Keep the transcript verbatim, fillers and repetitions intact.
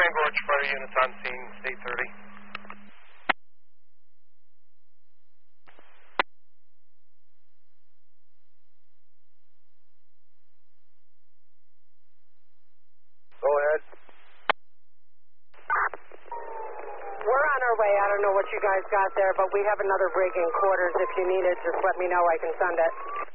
Tango Arch fire units on scene, state thirty. Go ahead. We're on our way. I don't know what you guys got there, but we have another rig in quarters. If you need it, just let me know. I can send it.